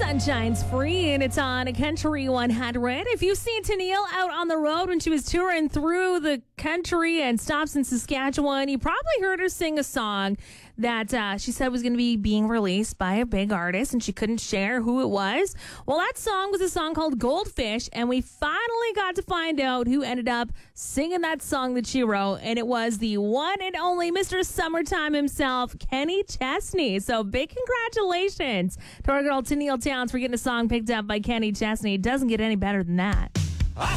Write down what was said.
Sunshine's free and it's on a Country 100. If you've seen Tennille out on the road when she was touring through the country and stops in Saskatchewan, you probably heard her sing a song that she said was going to be being released by a big artist and she couldn't share who it was. Well, that song was a song called Goldfish, and we finally got to find out who ended up singing that song that she wrote, and it was the one and only Mr. Summertime himself, Kenny Chesney. So big congratulations to our girl Tennille Towns for getting a song picked up by Kenny Chesney. It doesn't get any better than that.